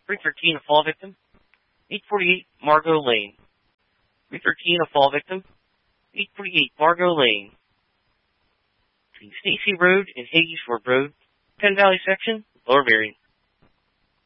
313, a fall victim. 848, Margot Lane. 313, a fall victim. 848, Margot Lane. Stacy Road and Hagee Shore Road, Penn Valley section, Lower Merion.